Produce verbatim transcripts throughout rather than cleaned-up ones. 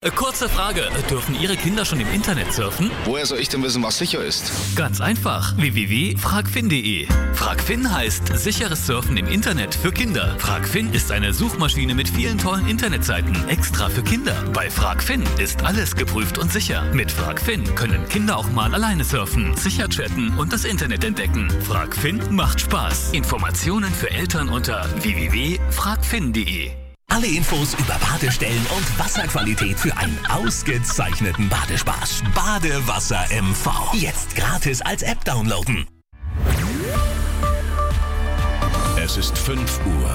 Äh, kurze Frage, äh, dürfen Ihre Kinder schon im Internet surfen? Woher soll ich denn wissen, was sicher ist? Ganz einfach, w w w punkt fragfin punkt de. Fragfin heißt sicheres Surfen im Internet für Kinder. Fragfin ist eine Suchmaschine mit vielen tollen Internetseiten, extra für Kinder. Bei Fragfin ist alles geprüft und sicher. Mit Fragfin können Kinder auch mal alleine surfen, sicher chatten und das Internet entdecken. Fragfin macht Spaß. Informationen für Eltern unter w w w punkt fragfin punkt de. Alle Infos über Badestellen und Wasserqualität für einen ausgezeichneten Badespaß. Badewasser M V. Jetzt gratis als App downloaden. Es ist fünf Uhr.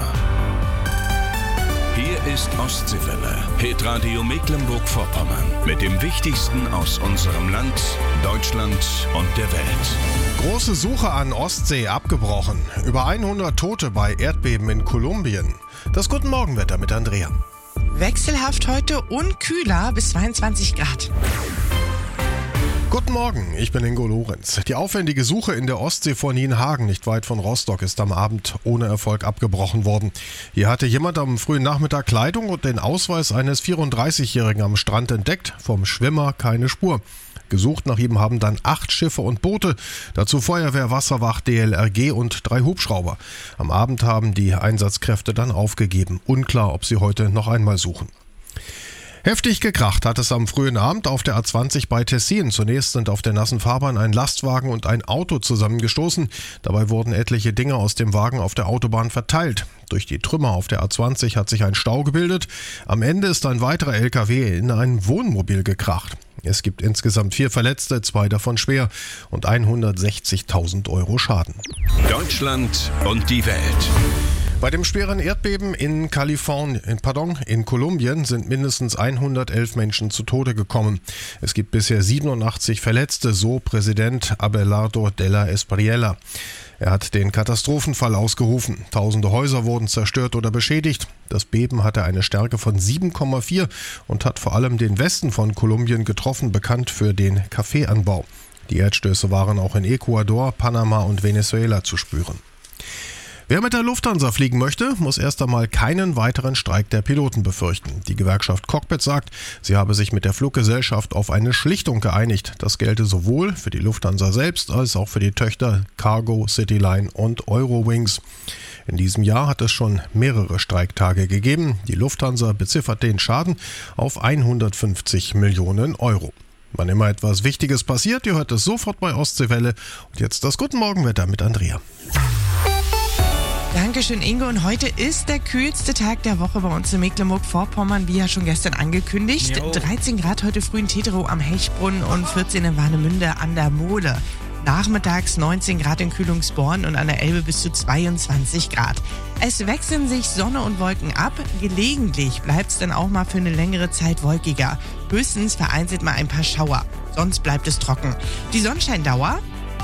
Hier ist Ostseewelle, Hitradio Mecklenburg-Vorpommern. Mit dem Wichtigsten aus unserem Land, Deutschland und der Welt. Große Suche an Ostsee abgebrochen. Über hundert Tote bei Erdbeben in Kolumbien. Das Guten Morgenwetter mit Andrea. Wechselhaft heute und kühler bis zweiundzwanzig Grad. Guten Morgen, ich bin Ingo Lorenz. Die aufwendige Suche in der Ostsee vor Nienhagen, nicht weit von Rostock, ist am Abend ohne Erfolg abgebrochen worden. Hier hatte jemand am frühen Nachmittag Kleidung und den Ausweis eines vierunddreißigjährigen am Strand entdeckt. Vom Schwimmer keine Spur. Gesucht nach ihm haben dann acht Schiffe und Boote, dazu Feuerwehr, Wasserwacht, D L R G und drei Hubschrauber. Am Abend haben die Einsatzkräfte dann aufgegeben. Unklar, ob sie heute noch einmal suchen. Heftig gekracht hat es am frühen Abend auf der A zwanzig bei Tessin. Zunächst sind auf der nassen Fahrbahn ein Lastwagen und ein Auto zusammengestoßen. Dabei wurden etliche Dinge aus dem Wagen auf der Autobahn verteilt. Durch die Trümmer auf der A zwanzig hat sich ein Stau gebildet. Am Ende ist ein weiterer L K W in ein Wohnmobil gekracht. Es gibt insgesamt vier Verletzte, zwei davon schwer und hundertsechzigtausend Euro Schaden. Deutschland und die Welt. Bei dem schweren Erdbeben in Kalifornien, pardon, in Kolumbien sind mindestens hundertelf Menschen zu Tode gekommen. Es gibt bisher siebenundachtzig Verletzte, so Präsident Abelardo de la Espriella. Er hat den Katastrophenfall ausgerufen. Tausende Häuser wurden zerstört oder beschädigt. Das Beben hatte eine Stärke von sieben Komma vier und hat vor allem den Westen von Kolumbien getroffen, bekannt für den Kaffeeanbau. Die Erdstöße waren auch in Ecuador, Panama und Venezuela zu spüren. Wer mit der Lufthansa fliegen möchte, muss erst einmal keinen weiteren Streik der Piloten befürchten. Die Gewerkschaft Cockpit sagt, sie habe sich mit der Fluggesellschaft auf eine Schlichtung geeinigt. Das gelte sowohl für die Lufthansa selbst als auch für die Töchter Cargo, Cityline und Eurowings. In diesem Jahr hat es schon mehrere Streiktage gegeben. Die Lufthansa beziffert den Schaden auf hundertfünfzig Millionen Euro. Wann immer etwas Wichtiges passiert, ihr hört es sofort bei Ostseewelle. Und jetzt das Guten Morgenwetter mit Andrea. Dankeschön, Ingo. Und heute ist der kühlste Tag der Woche bei uns in Mecklenburg-Vorpommern, wie ja schon gestern angekündigt. Jo. dreizehn Grad heute früh in Teterow am Hechtbrunnen und vierzehn in Warnemünde an der Mole. Nachmittags neunzehn Grad in Kühlungsborn und an der Elbe bis zu zweiundzwanzig Grad. Es wechseln sich Sonne und Wolken ab. Gelegentlich bleibt es dann auch mal für eine längere Zeit wolkiger. Höchstens vereinzelt mal ein paar Schauer. Sonst bleibt es trocken. Die Sonnenscheindauer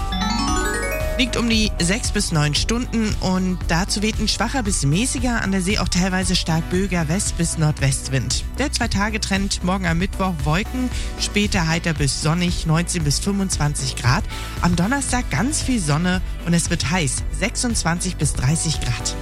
liegt um die sechs bis neun Stunden und dazu weht ein schwacher bis mäßiger, an der See auch teilweise stark böiger West- bis Nordwestwind. Der Zwei-Tage-Trend morgen am Mittwoch Wolken, später heiter bis sonnig, neunzehn bis fünfundzwanzig Grad. Am Donnerstag ganz viel Sonne und es wird heiß, sechsundzwanzig bis dreißig Grad.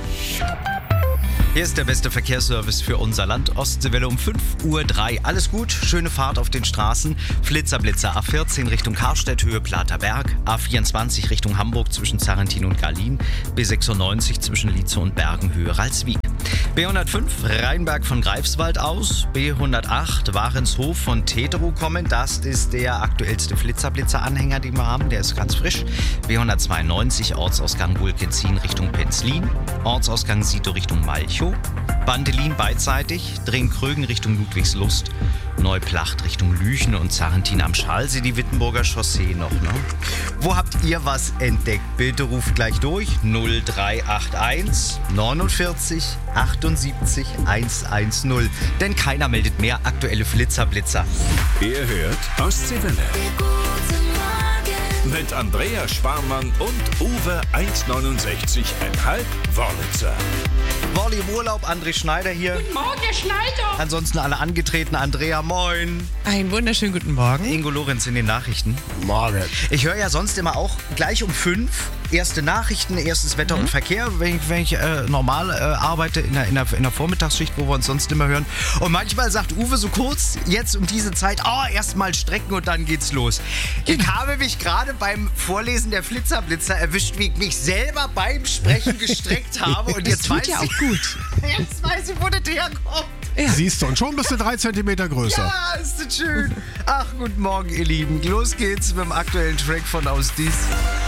Hier ist der beste Verkehrsservice für unser Land. Ostseewelle um fünf Uhr drei. Alles gut, schöne Fahrt auf den Straßen. Flitzer-Blitzer A vierzehn Richtung Karstedt, Höhe Platerberg. A vierundzwanzig Richtung Hamburg zwischen Sarrentin und Garlin. B sechsundneunzig zwischen Lietze und Bergen, Höhe Ralswiek. B hundertfünf Rheinberg von Greifswald aus. B hundertacht Warenshof von Teterow kommen. Das ist der aktuellste Flitzer-Blitzer-Anhänger, den wir haben. Der ist ganz frisch. B hundertzweiundneunzig Ortsausgang Wulkenzin Richtung Penzlin. Ortsausgang Sito Richtung Malchow. Bandelin beidseitig, Dringkrögen Richtung Ludwigslust, Neuplacht Richtung Lüchen und Sarrentin am Schalsee, die Wittenburger Chaussee noch, ne? Wo habt ihr was entdeckt? Bitte ruft gleich durch null drei acht eins neunundvierzig achtundsiebzig hundertzehn, denn keiner meldet mehr aktuelle Flitzer-Blitzer. Ihr hört Ostseewelle. Mit Andrea Sparmann und Uwe hundertneunundsechzig Komma fünf Wörlitzer. Wolli im Urlaub, André Schneider hier. Guten Morgen, Herr Schneider. Ansonsten alle angetreten. Andrea, moin. Einen wunderschönen guten Morgen. Ingo Lorenz in den Nachrichten. Morgen. Ich höre ja sonst immer auch gleich um fünf erste Nachrichten, erstes Wetter mhm. und Verkehr, wenn ich, wenn ich äh, normal äh, arbeite in der, in, der, in der Vormittagsschicht, wo wir uns sonst immer hören. Und manchmal sagt Uwe so kurz, jetzt um diese Zeit, oh, erstmal strecken und dann geht's los. Ich habe mich gerade beim Vorlesen der Flitzerblitzer erwischt, wie ich mich selber beim Sprechen gestreckt habe. Und jetzt das tut weiß ja ich, auch gut. Jetzt weiß ich, wo das herkommt. Ja. Siehst du, und schon bist du drei Zentimeter größer. Ja, ist das schön. Ach, guten Morgen, ihr Lieben. Los geht's mit dem aktuellen Track von Ausdies.